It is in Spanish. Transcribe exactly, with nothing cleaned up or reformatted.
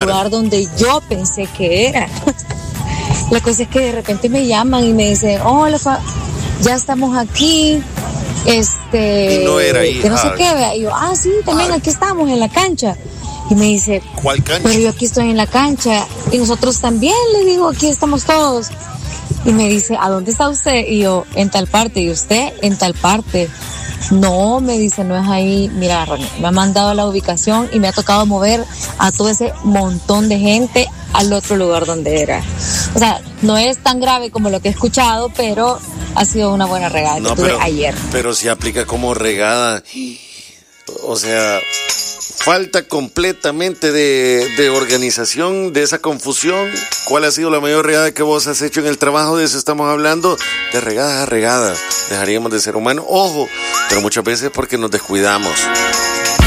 lugar donde yo pensé que era. La cosa es que de repente me llaman y me dicen, hola, fa- ya estamos aquí, este, y no era ahí, que no sé ah, qué, vea. Y yo, ah, sí, también ah, aquí estamos en la cancha. Y me dice, ¿cuál cancha? pero yo aquí estoy en la cancha y nosotros también, le digo, aquí estamos todos. Y me dice, ¿a dónde está usted? Y yo, en tal parte. ¿Y usted? En tal parte. No, me dice, no es ahí. Mira, Ronnie, me ha mandado la ubicación y me ha tocado mover a todo ese montón de gente al otro lugar donde era. O sea, no es tan grave como lo que he escuchado, pero ha sido una buena regada No, que tuve pero, ayer. pero si aplica como regada. O sea, falta completamente de, de organización, de esa confusión. ¿Cuál ha sido la mayor regada que vos has hecho en el trabajo? De eso estamos hablando, de regadas a regadas. Dejaríamos de ser humanos, ojo, pero muchas veces porque nos descuidamos.